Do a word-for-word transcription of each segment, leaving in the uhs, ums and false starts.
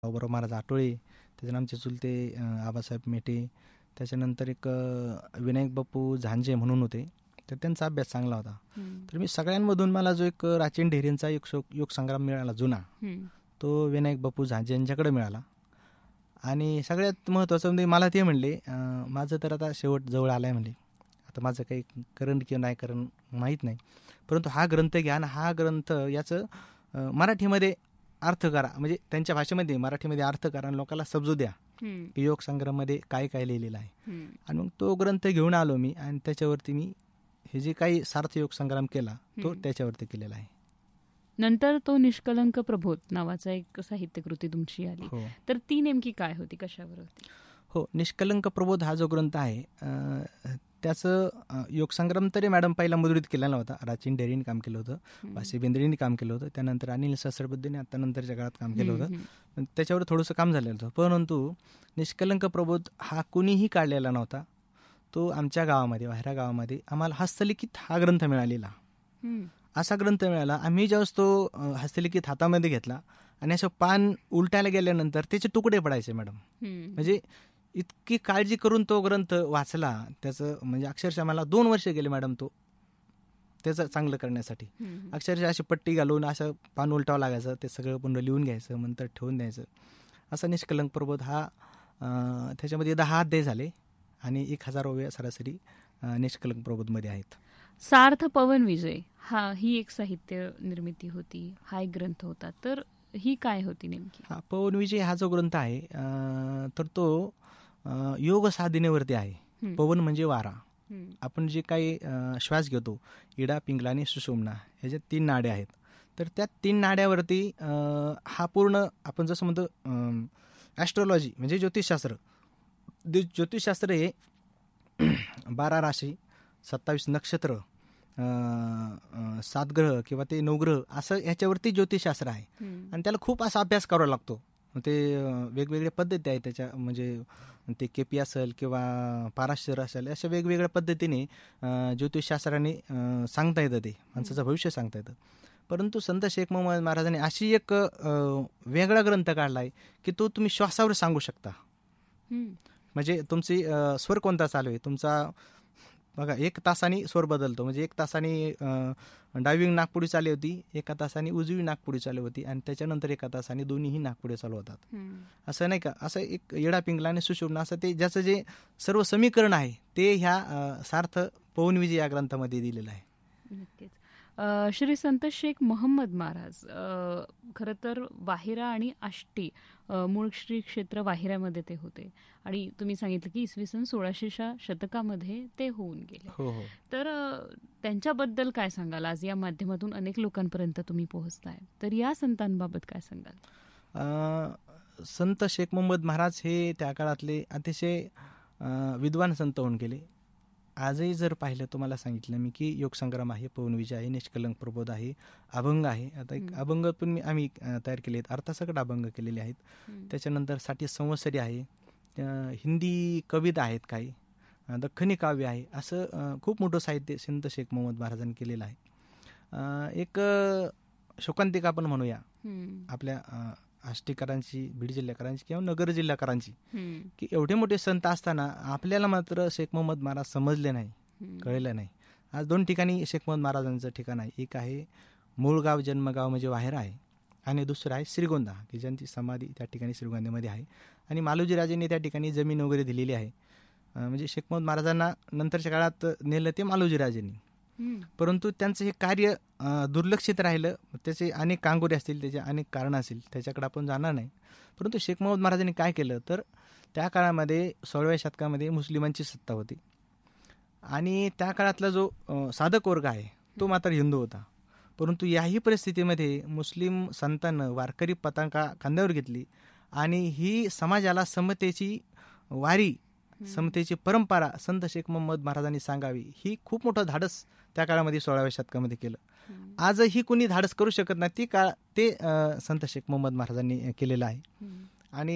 बरोबर महाराज आटोळे, त्याच्यानंतर आमचे चुलते आबासाहेब मेटे, त्याच्यानंतर एक विनायक बापू झांजे म्हणून होते, तर त्यांचा अभ्यास चांगला होता. तर मी सगळ्यांमधून मला जो एक राचीन ढेरेंचा एक शोक योग संग्राम मिळाला जुना, तो विनायक बापू झांजे यांच्याकडे मिळाला. आणि सगळ्यात महत्त्वाचं म्हणजे मला ते म्हणले, माझं तर आता शेवट जवळ आला आहे म्हणले, आता माझं काही करण किंवा नाही करण माहीत नाही, परंतु हा ग्रंथ घ्या आणि हा ग्रंथ याचं मराठीमध्ये अर्थ करा, म्हणजे त्यांच्या भाषेमध्ये मराठीमध्ये अर्थ करा आणि लोकांना समजू द्या की योग संग्राममध्ये काय काय लिहिलेलं आहे. आणि मग तो ग्रंथ घेऊन आलो मी आणि त्याच्यावरती मी हे जे काही सार्थ योग संग्राम केला तो त्याच्यावरती केलेला आहे. नंतर तो निष्कलंक प्रबोध नावाचा एक साहित्यकृती तुमची आली, तर ती नेमकी काय होती, कशावर होती? हो, निष्कलंक प्रबोध हा जो ग्रंथ आहे त्याचं योग संग्राम तरी मॅडम पहिला मुद्रित केलेला होता. राचीन ढेरेंनी काम केलं होतं, वासे बेंद्रेंनी काम केलं होतं, त्यानंतर अनिल सहस्रबुद्धेने आता नंतरच्या काळात काम केलं होतं, त्याच्यावर थोडंसं काम झालेलं होतं. परंतु निष्कलंक प्रबोध हा कुणीही काढलेला नव्हता. तो आमच्या गावामध्ये, वाहिरा गावामध्ये आम्हाला हस्तलिखित हा ग्रंथ मिळालेला. असा ग्रंथ मिळाला, आम्ही ज्यावेळेस तो हस्तलिखित हातामध्ये घेतला आणि असं पान उलटायला गेल्यानंतर त्याचे तुकडे पडायचे मॅडम. म्हणजे इतकी काळजी करून तो ग्रंथ वाचला, त्याचं म्हणजे अक्षरशः मला दोन वर्ष गेले मॅडम तो त्याचं चांगलं करण्यासाठी. अक्षरशः अशी पट्टी घालून असं पान उलटावं लागायचं, ते सगळं पुन्हा लिहून घ्यायचं, नंतर ठेवून द्यायचं. असा निष्कलंक प्रबोध हा त्याच्यामध्ये दहा अध्याय झाले आणि एक हजार ओव्या सरासरी निष्कलंक प्रबोधमध्ये आहेत. सार्थ पवन विजय हा ही एक साहित्य निर्मिती होती, हा एक ग्रंथ होता, तर ही काय होती नेमकी? हा पवन विजय हा जो ग्रंथ आहे तर तो योग साधनेवरती आहे. पवन म्हणजे वारा. आपण जे काही श्वास घेतो, इडा, पिंगला आणि सुषुम्ना, ह्याच्यात तीन नाड्या आहेत. तर त्या तीन नाड्यावरती हा पूर्ण आपण जसं म्हणतो ॲस्ट्रॉलॉजी म्हणजे ज्योतिषशास्त्र, ज्योतिषशास्त्र हे बारा राशी, सत्तावीस नक्षत्र, सात ग्रह किंवा ते नवग्रह असं ह्याच्यावरती ज्योतिषशास्त्र आहे. आणि त्याला खूप असा अभ्यास करावा लागतो. ते वेगवेगळ्या पद्धती आहेत त्याच्या, म्हणजे ते केपी असेल किंवा पाराशर असेल, अशा वेगवेगळ्या पद्धतीने ज्योतिषशास्त्राने सांगता येतं, ते माणसाचं भविष्य सांगता येतं. परंतु संत शेख मोहम्मद महाराजांनी अशी एक वेगळा ग्रंथ काढला आहे की तो तुम्ही श्वासावर सांगू शकता. म्हणजे तुमची स्वर कोणता चालू आहे, तुमचा बघा एक तासाने स्वर बदलतो. म्हणजे एक तासाने डावी नाकपुडी चालू होती, एका तासाने उजवी नाकपुडी चालू होती आणि त्याच्यानंतर एका तासाने दोन्हीही नाकपुडी चालू होतात. असं नाही का, असं एक येडा, पिंगला आणि सुषुम्ना असं ते ज्याचं जे सर्व समीकरण आहे ते ह्या सार्थ पवन विजय या ग्रंथामध्ये दिलेलं आहे. नक्कीच. श्री संत शेख मोहम्मद महाराज खरं तर वाहिरा आणि आष्टी मूळ श्री क्षेत्र वाहिऱ्यामध्ये ते होते आणि तुम्ही सांगितलं की इसवी सन सोळाशेच्या शतकामध्ये ते होऊन गेले. हो हो. तर त्यांच्याबद्दल काय सांगाल? आज या माध्यमातून अनेक लोकांपर्यंत तुम्ही पोहोचताय, तर या संतांबाबत काय सांगाल? संत शेख मोहम्मद महाराज हे त्या काळातले अतिशय विद्वान संत होऊन गेले. आजही जर पाहिलं, तुम्हाला सांगितलं मी की योग संग्राम आहे, पवन विजय आहे, निष्कलंक प्रबोध आहे, अभंग आहे. आता एक अभंग पण आम्ही तयार केले आहेत, अर्थासकट अभंग केलेले आहेत. त्याच्यानंतर साठी संवत्सरी आहे, हिंदी कविता आहेत, काही दख्खनी काव्य आहे. असं खूप मोठं साहित्य संत शेख मोहम्मद महाराजांनी केलेलं आहे. एक शोकांतिका आपण म्हणूया आपल्या आष्टीकरांची, बीड जिल्ह्याकरांची किंवा नगर जिल्ह्याकरांची, की एवढे मोठे संत असताना आपल्याला मात्र शेख मोहम्मद महाराज समजले नाही, कळले नाही. आज दोन ठिकाणी शेख मोहम्मद महाराजांचं ठिकाण आहे. एक आहे मूळ गाव, जन्मगाव म्हणजे वाहिरा आहे, आणि दुसरं आहे श्रीगोंदा, की ज्यांची समाधी त्या ठिकाणी श्रीगोंद्यामध्ये आहे. आणि मालोजी राजेंनी त्या ठिकाणी जमीन वगैरे दिलेली आहे. म्हणजे शेख मोहम्मद महाराजांना नंतरच्या काळात नेलं ते मालोजी राजेंनी, परंतु त्यांचं हे कार्य दुर्लक्षित राहिलं. त्याचे अनेक कांगोरे असतील, त्याचे अनेक कारणं असतील, त्याच्याकडे आपण जाणार नाही. परंतु शेख मोहम्मद महाराजांनी काय केलं, तर त्या काळामध्ये सोळाव्या शतकामध्ये मुस्लिमांची सत्ता होती आणि त्या काळातला जो साधक वर्ग आहे तो मात्र हिंदू होता. परंतु याही परिस्थितीमध्ये मुस्लिम संतांनं वारकरी पताका खांद्यावर घेतली आणि ही समाजाला समतेची वारी, समतेची परंपरा संत शेख मोहम्मद महाराजांनी सांगावी, ही खूप मोठं धाडस त्या काळामध्ये सोळाव्या शतकामध्ये केलं. आजही कुणी धाडस करू शकत नाही, ती काळ ते संत शेख मोहम्मद महाराजांनी केलेलं आहे.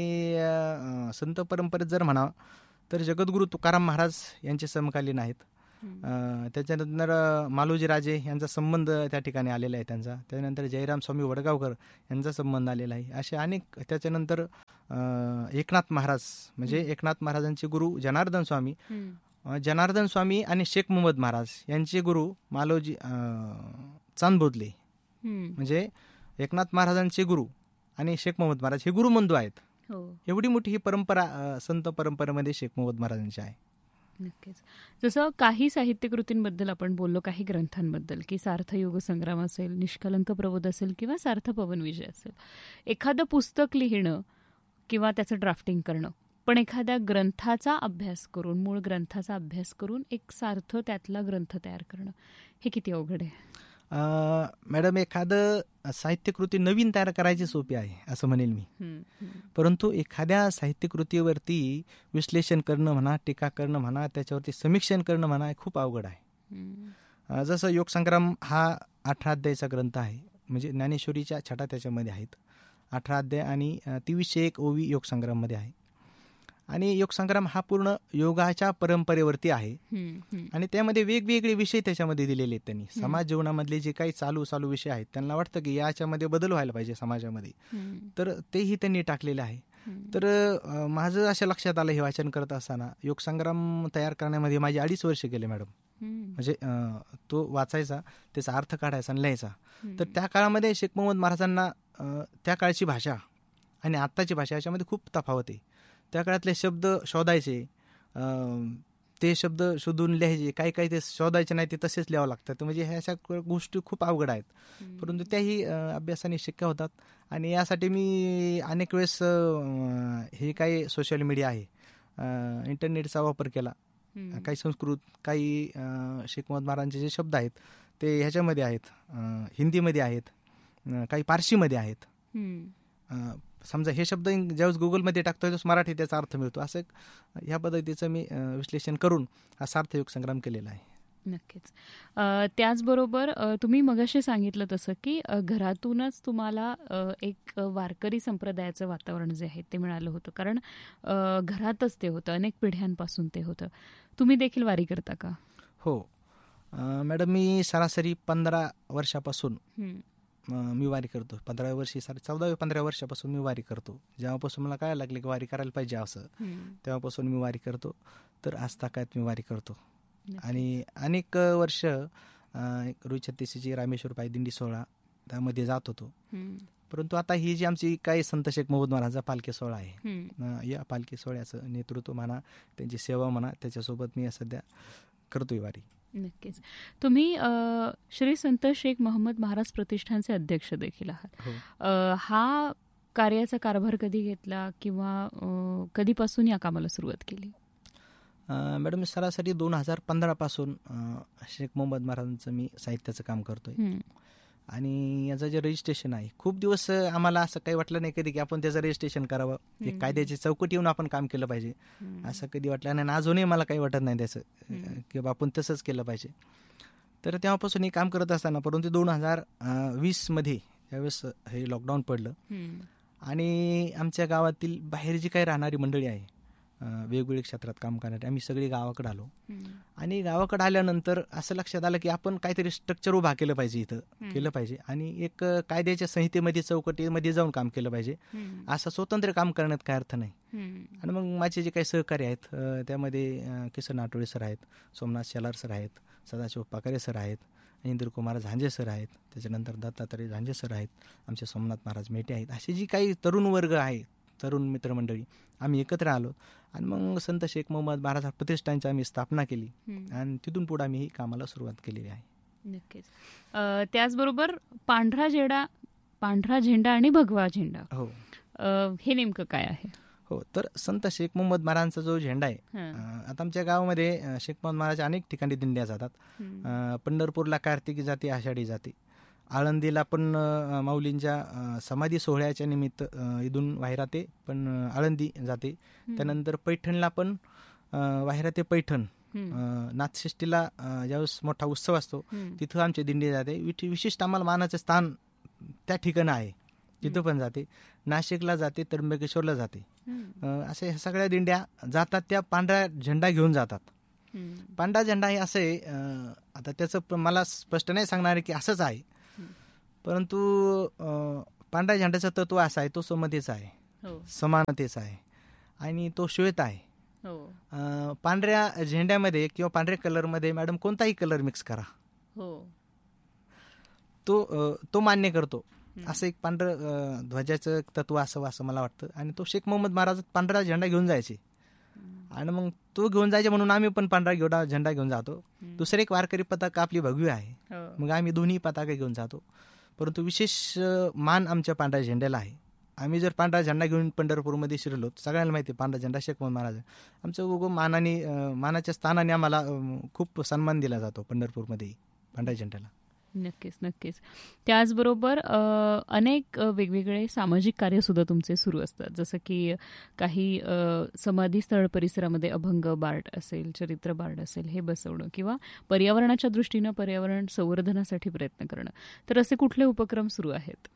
आणि संत परंपरेत जर म्हणावं तर जगद्गुरू तुकाराम महाराज यांचे समकालीन आहेत. अं, त्याच्यानंतर अं, मालोजी राजे यांचा संबंध त्या ठिकाणी आलेला आहे त्यांचा. त्यानंतर जयराम स्वामी वडगावकर यांचा संबंध आलेला आहे. असे अनेक. त्याच्यानंतर अं, एकनाथ महाराज म्हणजे एकनाथ महाराजांचे गुरु जनार्दन स्वामी, अं, जनार्दन स्वामी आणि शेख मोहम्मद महाराज यांचे गुरु मालोजी अं, चांदबोदले. म्हणजे एकनाथ महाराजांचे गुरु आणि शेख मोहम्मद महाराज हे गुरुबंधू आहेत. एवढी मोठी ही परंपरा अं, संत परंपरेमध्ये शेख मोहम्मद महाराजांची आहे. नक्कीच. जसं काही साहित्यकृतींबद्दल आपण बोललो, काही ग्रंथांबद्दल, की सार्थयुग संग्राम असेल, निष्कलंक प्रबोध असेल किंवा सार्थ पवन विजय असेल, एखादं पुस्तक लिहिणं किंवा त्याचं ड्राफ्टिंग करणं, पण एखाद्या ग्रंथाचा अभ्यास करून, मूळ ग्रंथाचा अभ्यास करून एक सार्थ त्यातला ग्रंथ तयार करणं, हे किती अवघड आहे? मॅडम, एखादं साहित्यकृती नवीन तयार करायची सोपी आहे असं म्हणेल मी. परंतु एखाद्या साहित्यकृतीवरती विश्लेषण करणं म्हणा, टीका करणं म्हणा, त्याच्यावरती समीक्षण करणं म्हणा, हे खूप अवघड आहे. जसं योगसंग्राम हा अठरा अध्यायचा ग्रंथ आहे. म्हणजे ज्ञानेश्वरीच्या छटा त्याच्यामध्ये आहेत. अठरा अध्याय आणि तेवीसशे एक ओवी योगसंग्राममध्ये आहे. आणि योगसंग्राम हा पूर्ण योगाच्या परंपरेवरती आहे. आणि त्यामध्ये वेगवेगळे विषय त्याच्यामध्ये दिलेले आहेत त्यांनी. समाज जीवनामधले जे काही चालू चालू विषय आहेत, त्यांना वाटतं की याच्यामध्ये बदल व्हायला पाहिजे समाजामध्ये, तर तेही त्यांनी टाकलेले आहे. तर माझं असं लक्षात आलं हे वाचन करत असताना, योगसंग्राम तयार करण्यामध्ये माझे अडीच वर्ष गेले मॅडम. म्हणजे तो वाचायचा, त्याचा अर्थ काढायचा आणि लिहायचा. तर त्या काळामध्ये शेख मोहम्मद महाराजांना त्या काळची भाषा आणि आत्ताची भाषा याच्यामध्ये खूप तफावत आहे. त्या काळातले शब्द शोधायचे, ते शब्द शोधून लिहायचे, काही काही ते शोधायचे नाही, ते तसेच लिहावं लागतात. म्हणजे ह्या अशा गोष्टी खूप अवघड आहेत, परंतु त्याही अभ्यासाने शक्य होतात. आणि यासाठी मी अनेक वेळेस हे काही सोशल मीडिया आहे, इंटरनेटचा वापर केला. काही संस्कृत, काही शेख मोहम्मद महाराजांचे जे शब्द आहेत ते ह्याच्यामध्ये आहेत, हिंदीमध्ये आहेत, काही पारशीमध्ये आहेत. समजा हे शब्द ज्यावेळेस गुगलमध्ये टाकतो त्यावेळेस मराठी त्याचा अर्थ मिळतो. असं ह्या पद्धतीचं मी विश्लेषण करून हा सार्थ योग संग्राम केलेला आहे. नक्कीच. त्याचबरोबर तुम्ही मगाशी सांगितलं तसं की घरातूनच तुम्हाला एक वारकरी संप्रदायाचं वातावरण जे आहे ते मिळालं होतं, कारण घरातच ते होतं, अनेक पिढ्यांपासून ते होतं. तुम्ही देखील वारी करता का? हो मॅडम, मी सरासरी पंधरा वर्षापासून मी वारी करतो. पंधराव्या वर्षी साडे चौदाव्या पंधराव्या वर्षापासून मी वारी करतो. जेव्हापासून मला काय लागले की वारी करायला पाहिजे असं, तेव्हापासून मी वारी करतो. तर आजतागायत मी वारी करतो. आणि अनेक वर्ष रोहित छत्तीसची रामेश्वर पायी दिंडी सोहळा त्यामध्ये जात होतो. परंतु आता ही जी आमची काही संत शेख मोहम्मद महाराजांचा पालखी सोहळा आहे, या पालखी सोहळ्याचं नेतृत्व म्हणा, त्यांची सेवा म्हणा, त्याच्यासोबत मी सध्या करतोय वारी. नक्कीच. तुम्ही श्री संत शेख मोहम्मद महाराज प्रतिष्ठानचे अध्यक्ष देखील आहात. हा कार्याचा कारभार कधी घेतला किंवा कधीपासून या कामाला सुरुवात केली? मॅडम, सरासरी दोन हजार पंधरा पासून शेख मोहम्मद महाराजांचं मी साहित्याचं काम करतोय. आणि याचं जे रजिस्ट्रेशन आहे, खूप दिवस आम्हाला असं काही वाटलं नाही कधी की आपण त्याचं रजिस्ट्रेशन करावं, एक कायद्याची चौकट येऊन आपण काम केलं पाहिजे, असं कधी वाटलं नाही. अजूनही मला काही वाटत नाही त्याचं की आपण तसंच केलं पाहिजे. तर तेव्हापासून हे काम करत असताना, परंतु दोन हजार वीस मध्ये ज्यावेळेस हे लॉकडाऊन पडलं आणि आमच्या गावातील बाहेर जी काही राहणारी मंडळी आहे वेगवेगळ्या क्षेत्रात काम करणारे, आम्ही सगळे गावाकडे आलो. आणि गावाकडे आल्यानंतर असं लक्षात आलं की आपण काहीतरी स्ट्रक्चर उभा केलं पाहिजे, इथं केलं पाहिजे आणि एक कायद्याच्या संहितेमध्ये चौकटीमध्ये जाऊन काम केलं पाहिजे. असं स्वतंत्र काम करण्यात काय अर्थ नाही. आणि मग माझे जे काही सहकारी आहेत त्यामध्ये किसन आठवडे सर आहेत, सोमनाथ शेलार सर आहेत, सदाशिव पाकारे सर आहेत, इंद्र कुमार झांजे सर आहेत, त्याच्यानंतर दत्तात्रय झांजे सर आहेत, आमचे सोमनाथ महाराज मेटे आहेत. अशी जी काही तरुण वर्ग आहे, तरुण मित्रमंडळी, आम्ही एकत्र आलो आणि मग संत शेख मोहम्मद महाराज प्रतिष्ठानची आम्ही स्थापना केली आणि तिथून पुढे आम्ही ही कामाला सुरुवात केलेली आहे. नक्कीच. त्याचबरोबर पांढरा झेंडा पांढरा झेंडा आणि भगवा झेंडा, हो, हे नेमकं काय आहे? हो, तर संत शेख मोहम्मद महाराजांचा जो झेंडा आहे, आता आमच्या गावामध्ये शेख मोहम्मद महाराज अनेक ठिकाणी दिंड्या जातात. पंढरपूरला कार्तिकी जाते, आषाढी जाते. आळंदीला पण माऊलींच्या समाधी सोहळ्याच्या निमित्त इथून वाहिरा ते पण आळंदी जाते. त्यानंतर पैठणला पण वाहिरा ते पैठण, नाथषष्टीला ज्यावेळेस मोठा उत्सव असतो तिथं आमची दिंडी जाते. विशिष्ट आम्हाला मानाचं स्थान त्या ठिकाणी आहे, तिथं पण जाते. नाशिकला जाते, त्र्यंबकेश्वरला जाते. असे सगळ्या दिंड्या जातात, त्या पांढरा झेंडा घेऊन जातात. पांढरा झेंडा हे असं आहे, अं, आता त्याचं प- मला स्पष्ट नाही सांगणार आहे की असंच आहे, परंतु अं, पांढऱ्या झेंड्याचं तत्व असं आहे, तो समतेचा आहे, हो समानतेचा आहे आणि तो श्वेत आहे. हो अं, पांढऱ्या झेंड्यामध्ये किंवा पांढऱ्या कलरमध्ये मॅडम कोणताही कलर मिक्स करा, हो तो अं, तो मान्य करतो. हम्म. असं एक पांढरं अं, ध्वजाचं तत्व असावं असं मला वाटतं. आणि तो शेख मोहम्मद महाराज पांढरा झेंडा घेऊन जायचे आणि मग तो घेऊन जायचे म्हणून आम्ही पण पांढरा घेऊन झेंडा घेऊन जातो. दुसरे एक वारकरी पताका आपली भगवी आहे, हो. मग आम्ही दोन्ही पताका घेऊन जातो. परंतु विशेष अं, मान आमच्या पांढऱ्या झेंड्याला आहे. आम्ही जर पांढरा झेंडा घेऊन पंढरपूरमध्ये शिरलो, सगळ्यांना माहिती आहे पांढरा झेंडा शेख मोहम्मद महाराज आहे. आमचं उगं मानाने अं, मानाच्या स्थानाने आम्हाला अं, खूप सन्मान दिला जातो पंढरपूरमध्ये पांढऱ्या झेंड्याला. नक्कीच नक्कीच. त्याचबरोबर अ, अनेक अ, वेगवेगळे सामाजिक कार्य सुद्धा तुमचे सुरू असतात, जसं की काही अ, समाधी स्थळ परिसरामध्ये अभंग बार्ड असेल, चरित्र बार्ड असेल, हे बसवणं किंवा पर्यावरणाच्या दृष्टीनं पर्यावरण संवर्धनासाठी प्रयत्न करणं. तर असे कुठले उपक्रम सुरू आहेत?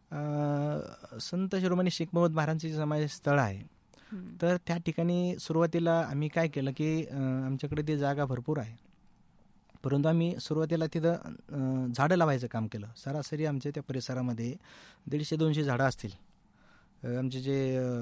अं, संत शिरोमणी शेख मोहम्मद महाराजांचे समाधी स्थळ आहे, हम्म. तर त्या ठिकाणी सुरुवातीला आम्ही काय केलं की अं, आमच्याकडे ती जागा भरपूर आहे, परंतु आम्ही सुरुवातीला तिथं अं, झाडं लावायचं काम केलं. सरासरी आमच्या त्या परिसरामध्ये दीडशे दोनशे झाडं असतील. अं, आमचे जे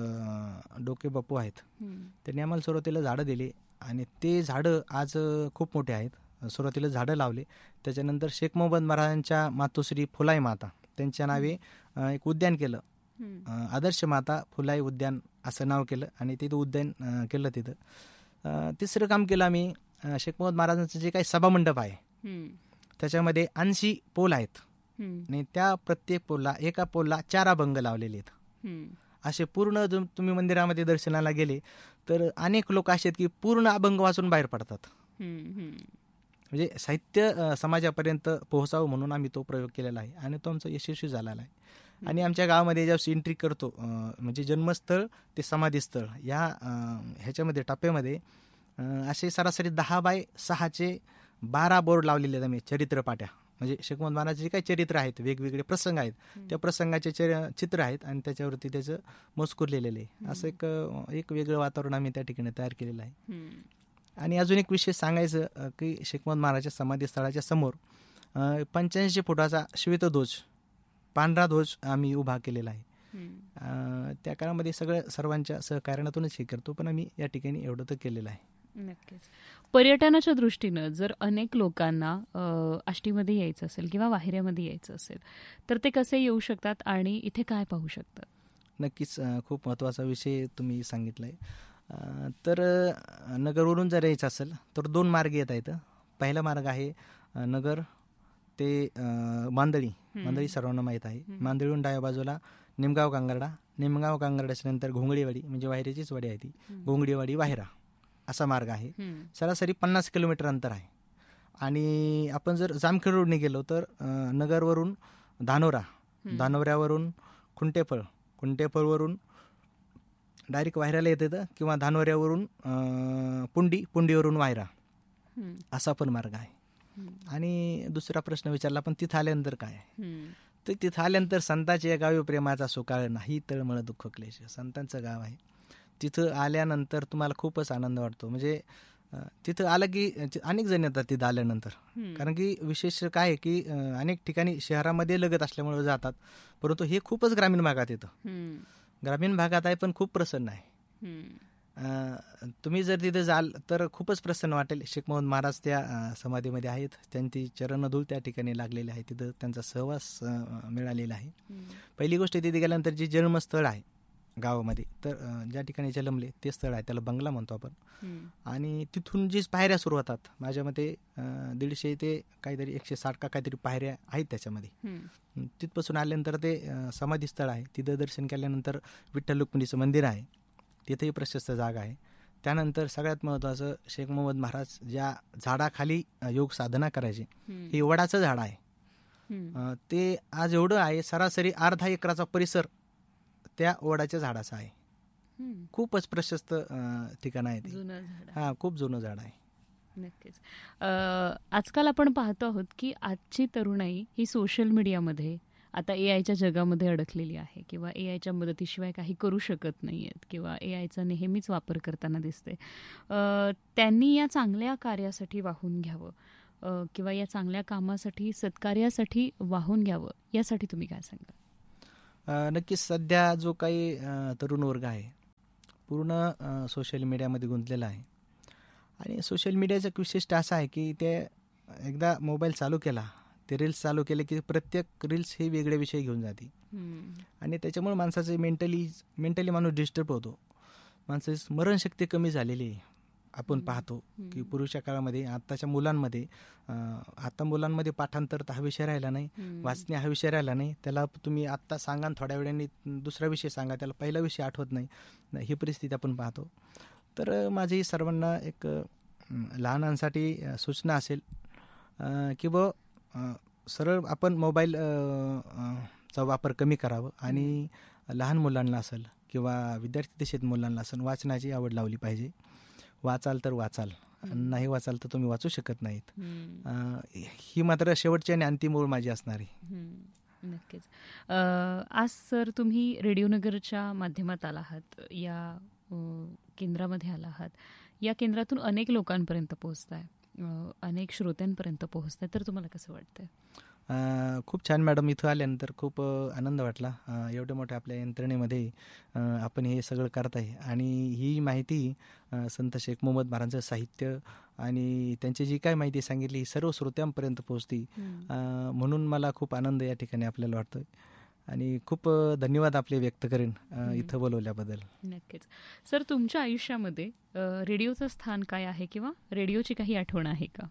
अं, डोके बापू आहेत हम्म. त्यांनी आम्हाला सुरुवातीला झाडं दिली आणि ते झाडं आज अं, खूप मोठे आहेत. सुरुवातीला झाडं लावले, त्याच्यानंतर शेख मोहम्मद महाराजांच्या मातोश्री फुलाई माता त्यांच्या नावे अं, एक उद्यान केलं. हम्म. अं, आदर्श माता फुलाई उद्यान असं नाव केलं आणि तिथं उद्यान अं, केलं तिथं. अं, तिसरं काम केलं आम्ही, अं, शेख मोहम्मद महाराजांचं जे काही सभामंडप आहे हम्म. त्याच्यामध्ये ऐंशी पोल आहेत हम्म. आणि त्या प्रत्येक पोलला एका पोलला चार अभंग लावलेले आहेत. हम्म. असे पूर्ण जर तुम्ही मंदिरामध्ये दर्शनाला गेले तर अनेक लोक असे आहेत की पूर्ण अभंग वाचून बाहेर पडतात. हम्म. हम्म. म्हणजे साहित्य अं, समाजापर्यंत पोहोचावं म्हणून आम्ही तो प्रयोग केलेला आहे आणि तो आमचा यशस्वी झालेला आहे. आणि आमच्या गावामध्ये जेव्हा एंट्री करतो, अं, म्हणजे जन्मस्थळ ते समाधीस्थळ या अं, ह्याच्यामध्ये टप्प्यामध्ये अं, असे सरासरी दहा बाय सहाचे बारा बोर्ड लावलेले आहेत आम्ही, चरित्रपाट्या. म्हणजे शेख मोहम्मद महाराज जे काही चरित्र आहेत, वेगवेगळे प्रसंग आहेत, त्या प्रसंगाचे चर चित्र आहेत आणि त्याच्यावरती त्याचं मजकूर लिहिलेलं आहे. असं एक अं, एक वेगळं वातावरण आम्ही त्या ठिकाणी तयार केलेलं आहे. हम्म. आणि अजून एक विशेष सांगायचं अं, की शेख मोहम्मद महाराजच्या समाधीस्थळाच्या समोर पंच्याऐंशी फुटाचा श्वेतध्वज, पांढरा ध्वज आम्ही उभा केलेला आहे. हम्म. अं, त्या काळामध्ये सगळं सर्वांच्या सहकार्यातूनच हे करतो, पण आम्ही या ठिकाणी एवढं तर केलेलं आहे. नक्कीच. पर्यटनाच्या दृष्टीनं जर अनेक लोकांना अ, आष्टीमध्ये यायचं असेल किंवा वाहिऱ्यामध्ये यायचं असेल, तर ते कसे येऊ शकतात आणि इथे काय पाहू शकतात? नक्कीच अं, खूप महत्त्वाचा विषय तुम्ही सांगितला आहे. अं, तर अं, नगरवरून जर यायचं असेल तर दोन मार्ग येत आहेत. पहिला मार्ग आहे अं, नगर ते अं, मांदळी. मांदळी सर्वांना माहीत आहे. मांदळीहून डाव्या बाजूला निमगाव कांगरडा, निमगाव कांगरड्याच्या नंतर घोंगडीवाडी, म्हणजे वाहिऱ्याचीच वाडी आहे ती, घोंगडीवाडी वाहिरा असा मार्ग आहे. हम्म. सरासरी पन्नास किलोमीटर अंतर आहे. आणि आपण जर जामखेड रोडने गेलो तर अं, नगरवरून धानोरा, धानोऱ्यावरून खुंटेफळ, खुंटेफळवरून डायरेक्ट वाहिऱ्याला येत येतं किंवा धानोऱ्यावरून अं, पुंडी, पुंडीवरून वाहिरा हम्म. असा पण मार्ग आहे. आणि दुसरा प्रश्न विचारला पण तिथं आल्यानंतर काय आहे, हम्म. तर तिथं आल्यानंतर संतांच्या गावी प्रेमाचा सुकाळ नाही, तळमळ दुःख क्लेश. संतांचं गाव आहे. तिथं आल्यानंतर तुम्हाला खूपच आनंद वाटतो. म्हणजे अं, तिथं आलं की ति- अनेक जण येतात तिथं आल्यानंतर. हम्म. कारण की विशेष काय आहे की अं, अनेक ठिकाणी शहरामध्ये लगत असल्यामुळे जातात, परंतु हे खूपच ग्रामीण भागात येतं. हम्म. ग्रामीण भागात आहे पण खूप प्रसन्न आहे. हम्म. अं, तुम्ही जर तिथे जाल तर खूपच प्रसन्न वाटेल. शेख मोहम्मद महाराज त्या अं, समाधीमध्ये आहेत, त्यांची चरणधूळ त्या ठिकाणी लागलेली आहे, तिथं त्यांचा सहवास अं, मिळालेला आहे. हम्म. पहिली गोष्ट, तिथे गेल्यानंतर जे जन्मस्थळ आहे गावामध्ये, तर अं, ज्या ठिकाणी जन्मले ते स्थळ आहे, त्याला बंगला म्हणतो आपण. हम्म. आणि तिथून जे पायऱ्या सुरू होतात, माझ्या मते अं, दीडशे ते काहीतरी एकशे साठ का काहीतरी पायऱ्या आहेत त्याच्यामध्ये. हम्म. तिथपासून आल्यानंतर ते अं, समाधीस्थळ आहे, तिथं दर्शन केल्यानंतर विठ्ठल रुक्मिणीचं मंदिर आहे, तिथंही प्रशस्त जागा आहे. त्यानंतर सगळ्यात महत्त्वाचं, शेख मोहम्मद महाराज ज्या झाडाखाली अं, योग साधना करायचे, हम्म. हे वडाचं झाड आहे. हम्म. अं, ते आज एवढं आहे, सरासरी अर्धा एकराचा परिसर त्या वडाच्या झाडाचा आहे. हम्म. खूपच प्रशस्त अं, ठिकाण आहे ते. जुनं झाड. हा, खूप जुनं झाड आहे. नक्कीच. अ, आजकाल आपण पाहतो आहोत की आजची तरुणाई ही सोशल मीडियामध्ये आता ए आयच्या जगामध्ये अडकलेली आहे किंवा ए आयच्या मदतीशिवाय काही करू शकत नाही आहेत किंवा ए आयचा नेहमीच वापर करताना दिसते, त्यांनी या चांगल्या कार्यासाठी वाहून घ्यावं किंवा या चांगल्या कामासाठी सत्कार्यासाठी वाहून घ्यावं, यासाठी तुम्ही काय सांगाल? नक्कीच सध्या जो काही तरुण वर्ग आहे पूर्ण सोशल मीडियामध्ये गुंतलेला आहे आणि सोशल मीडियाचा विशिष्ट असा आहे की ते एकदा मोबाईल चालू केला, ते रील्स चालू केले की प्रत्येक रील्स हे वेगळे विषय घेऊन जाते आणि त्याच्यामुळे माणसाचे मेंटली मेंटली माणूस डिस्टर्ब होतो, माणसाची स्मरणशक्ती कमी झालेली आहे. आपण पाहतो की पूर्वीच्या काळामध्ये आत्ताच्या मुलांमध्ये आता मुलांमध्ये पाठांतर हा विषय राहिला नाही, वाचणे हा विषय राहिला नाही. त्याला तुम्ही आत्ता सांगा थोड्या वेळाने दुसरा विषय सांगा, त्याला पहिला विषय आठवत नाही, ही परिस्थिती आपण पाहतो. तर माझी सर्वांना एक लहानांसाठी सूचना असेल की ब सरळ आपण मोबाईल चा वापर कमी करावं आणि लहान मुलांना असेल किंवा विद्यार्थी दशेत मुलांना असेल वाचनाची आवड लावली पाहिजे. वाचाल तर वाचाल, नाही वाचाल तर तुम्ही वाचू शकत नाहीत. ही मात्र शेवटची आणि अंतिम ओळ माझी असणार आहे. नक्कीच. आज सर तुम्ही रेडिओनगरच्या माध्यमात आला आहात, या केंद्रामध्ये आला आहात, या केंद्रातून अनेक लोकांपर्यंत पोहोचताय, अनेक श्रोत्यांपर्यंत पोहोचताय, तर तुम्हाला कसं वाटतंय? खूप छान मॅडम, इथं आल्यानंतर खूप आनंद वाटला. एवढ्या मोठ्या आपल्या यंत्रणेमध्ये आपण हे सगळं करत आहे आणि ही माहिती संत शेख मोहम्मद महाराजांचं साहित्य आणि त्यांची जी काय माहिती सांगितली ही सर्व श्रोत्यांपर्यंत पोहोचती, म्हणून मला खूप आनंद या ठिकाणी आपल्याला वाटतोय आणि खूप धन्यवाद आपले व्यक्त करेन इथं बोलवल्याबद्दल. नक्कीच. सर, तुमच्या आयुष्यामध्ये रेडिओचं स्थान काय आहे किंवा रेडिओची काही आठवण आहे का?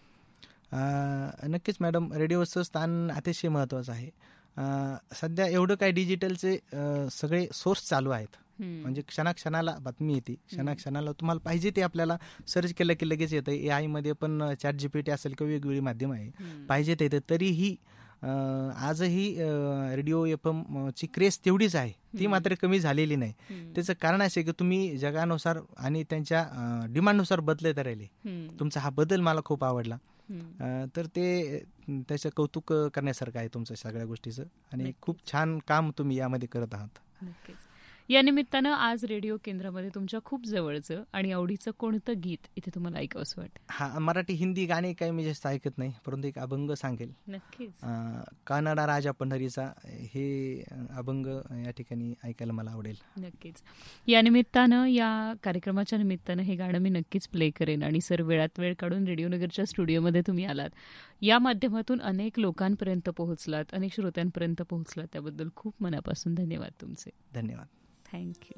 नक्कीच मॅडम, रेडिओचं स्थान अतिशय महत्त्वाचं आहे. सध्या एवढं काय डिजिटलचे सगळे सोर्स चालू आहेत, म्हणजे क्षणाक्षणाला बातमी येते, क्षणाक्षणाला तुम्हाला पाहिजे ते आपल्याला सर्च केलं की लगेच येतं. ए आयमध्ये पण चॅट जीपीटी असेल किंवा वेगवेगळी माध्यम आहे, पाहिजे ते येतं. तरीही आजही रेडिओ एफ एम ची क्रेज तेवढीच आहे, ती मात्र कमी झालेली नाही. त्याचं कारण असे की तुम्ही जगानुसार आणि त्यांच्या डिमांडनुसार बदलत राहिले. तुमचा हा बदल मला खूप आवडला. तर ते त्याचं कौतुक करण्यासारखं आहे तुमचं सगळ्या गोष्टीचं आणि खूप छान काम तुम्ही यामध्ये करत आहात. नक्कीच. या निमित्तानं आज रेडिओ केंद्रामध्ये तुमच्या खूप जवळचं आणि आवडीचं कोणतं गीत इथे तुम्हाला ऐकावंसं वाटतं? हा, मराठी हिंदी गाणे काही मी जास्त ऐकत नाही, परंतु एक अभंग सांगेल. नक्कीच. कानडा राजा पंढरीचा हे अभंग या ठिकाणी ऐकायला मला आवडेल. नक्कीच. या निमित्तानं, या कार्यक्रमाच्या निमित्तानं हे गाणं मी नक्कीच प्ले करेन. आणि सर, वेळात वेळ काढून रेडिओनगरच्या स्टुडिओमध्ये तुम्ही आलात, या माध्यमातून अनेक लोकांपर्यंत पोहोचलात, अनेक श्रोत्यांपर्यंत पोहोचलात, त्याबद्दल खूप मनापासून धन्यवाद तुमचे. धन्यवाद. थँक्यू.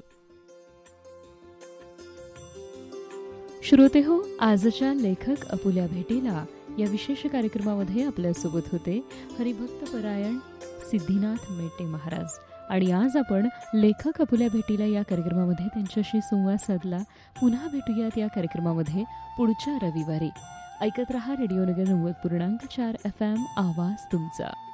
श्रोते हो, आजच्या लेखक अपुल्या भेटीला या विशेष कार्यक्रमामध्ये आपल्यासोबत होते हरिभक्तपरायण सिद्धीनाथ मेटे महाराज. आणि आज आपण लेखक अपुल्या भेटीला या कार्यक्रमामध्ये त्यांच्याशी संवाद साधला. पुन्हा भेटूयात या कार्यक्रमामध्ये पुढच्या रविवारी. ऐकत रहा रेडिओनगर नव्वद पूर्णांक चार एफ एम, आवाज तुमचा.